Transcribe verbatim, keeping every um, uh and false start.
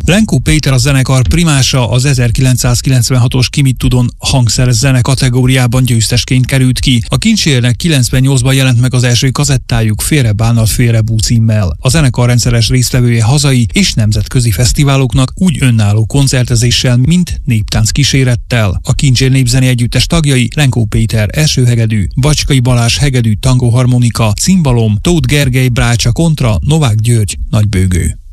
Lenkó Péter a zenekar primása az ezerkilencszázkilencvenhatos Ki mit tudon hangszeres zene kategóriában győztesként került ki. A Kincsérnek kilencvennyolcban jelent meg az első kazettájuk Félre bánat, félre bú címmel. A zenekar rendszeres résztvevője hazai és nemzetközi fesztiváloknak, úgy önálló koncertezéssel, mint néptánc kísérettel. A Kincsér népzeni együttes tagjai Lenkó Péter első hegedű, Bacskai Balázs hegedű, tangóharmonika, cimbalom, Tóth Gergely brácsa kontra Novák György nagybőgő.